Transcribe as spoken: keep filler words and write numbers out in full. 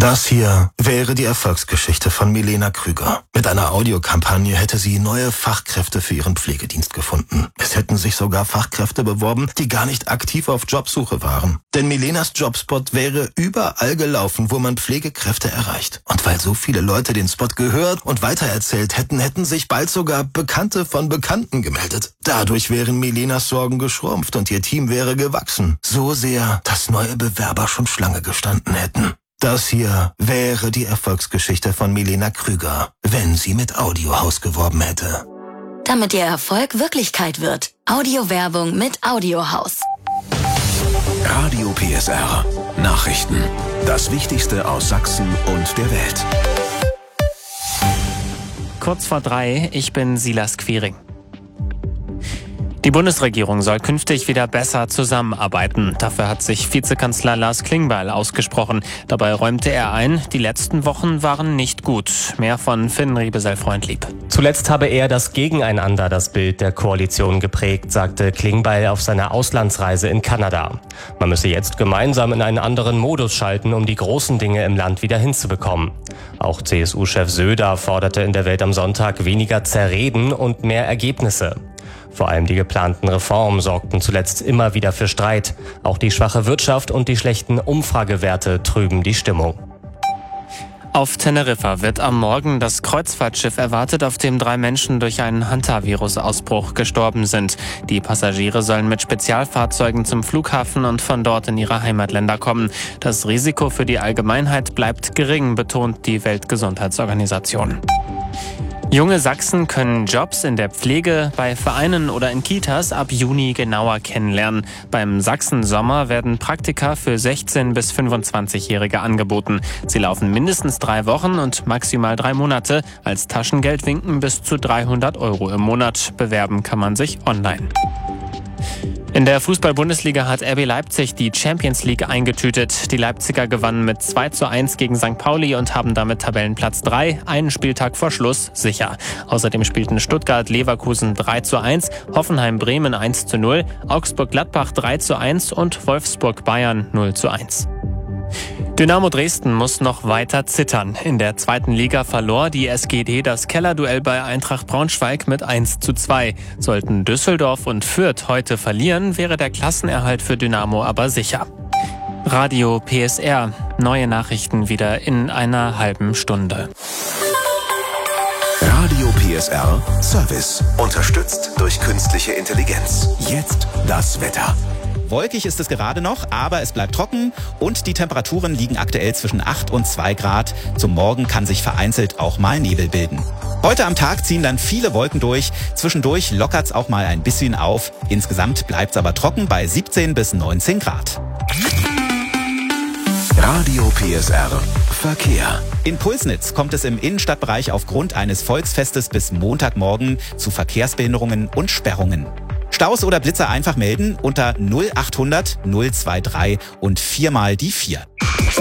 Das hier wäre die Erfolgsgeschichte von Milena Krüger. Mit einer Audiokampagne hätte sie neue Fachkräfte für ihren Pflegedienst gefunden. Es hätten sich sogar Fachkräfte beworben, die gar nicht aktiv auf Jobsuche waren. Denn Milenas Jobspot wäre überall gelaufen, wo man Pflegekräfte erreicht. Und weil so viele Leute den Spot gehört und weitererzählt hätten, hätten sich bald sogar Bekannte von Bekannten gemeldet. Dadurch wären Milenas Sorgen geschrumpft und ihr Team wäre gewachsen. So sehr, dass neue Bewerber schon Schlange gestanden hätten. Das hier wäre die Erfolgsgeschichte von Milena Krüger, wenn sie mit Audiohaus geworben hätte. Damit ihr Erfolg Wirklichkeit wird. Audiowerbung mit Audiohaus. Radio P S R. Nachrichten. Das Wichtigste aus Sachsen und der Welt. Kurz vor drei, ich bin Silas Quiring. Die Bundesregierung soll künftig wieder besser zusammenarbeiten. Dafür hat sich Vizekanzler Lars Klingbeil ausgesprochen. Dabei räumte er ein, die letzten Wochen waren nicht gut. Mehr von Finn Riebesell-Freundlieb. Zuletzt habe er das Gegeneinander das Bild der Koalition geprägt, sagte Klingbeil auf seiner Auslandsreise in Kanada. Man müsse jetzt gemeinsam in einen anderen Modus schalten, um die großen Dinge im Land wieder hinzubekommen. Auch C S U-Chef Söder forderte in der Welt am Sonntag weniger Zerreden und mehr Ergebnisse. Vor allem die geplanten Reformen sorgten zuletzt immer wieder für Streit. Auch die schwache Wirtschaft und die schlechten Umfragewerte trüben die Stimmung. Auf Teneriffa wird am Morgen das Kreuzfahrtschiff erwartet, auf dem drei Menschen durch einen Hantavirus-Ausbruch gestorben sind. Die Passagiere sollen mit Spezialfahrzeugen zum Flughafen und von dort in ihre Heimatländer kommen. Das Risiko für die Allgemeinheit bleibt gering, betont die Weltgesundheitsorganisation. Junge Sachsen können Jobs in der Pflege, bei Vereinen oder in Kitas ab Juni genauer kennenlernen. Beim Sachsen-Sommer werden Praktika für sechzehn- bis fünfundzwanzigjährige angeboten. Sie laufen mindestens drei Wochen und maximal drei Monate. Als Taschengeld winken bis zu dreihundert Euro im Monat. Bewerben kann man sich online. In der Fußball-Bundesliga hat R B Leipzig die Champions League eingetütet. Die Leipziger gewannen mit zwei zu eins gegen Sankt Pauli und haben damit Tabellenplatz drei, einen Spieltag vor Schluss, sicher. Außerdem spielten Stuttgart-Leverkusen drei zu eins, Hoffenheim-Bremen eins zu null, Augsburg-Gladbach drei zu eins und Wolfsburg-Bayern null zu eins. Dynamo Dresden muss noch weiter zittern. In der zweiten Liga verlor die S G D das Kellerduell bei Eintracht Braunschweig mit eins zu zwei. Sollten Düsseldorf und Fürth heute verlieren, wäre der Klassenerhalt für Dynamo aber sicher. Radio P S R. Neue Nachrichten wieder in einer halben Stunde. Radio P S R Service. Unterstützt durch künstliche Intelligenz. Jetzt das Wetter. Wolkig ist es gerade noch, aber es bleibt trocken und die Temperaturen liegen aktuell zwischen acht und zwei Grad. Zum Morgen kann sich vereinzelt auch mal Nebel bilden. Heute am Tag ziehen dann viele Wolken durch. Zwischendurch lockert's auch mal ein bisschen auf. Insgesamt bleibt's aber trocken bei siebzehn bis neunzehn Grad. Radio P S R Verkehr. In Pulsnitz kommt es im Innenstadtbereich aufgrund eines Volksfestes bis Montagmorgen zu Verkehrsbehinderungen und Sperrungen. Staus oder Blitzer einfach melden unter null achthundert null drei drei und viermal die vier.